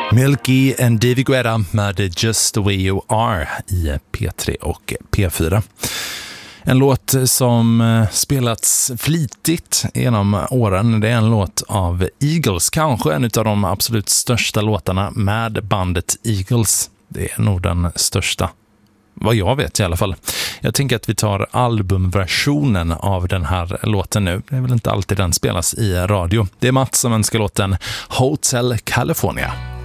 Milky and David Guetta med Just the way you are i P3 och P4. En låt som spelats flitigt genom åren. Det är en låt av Eagles, kanske en av de absolut största låtarna med bandet Eagles. Det är nog den största, vad jag vet i alla fall. Jag tänker att vi tar albumversionen av den här låten nu. Det är väl inte alltid den spelas i radio. Det är Mats som önskar låten Hotel California.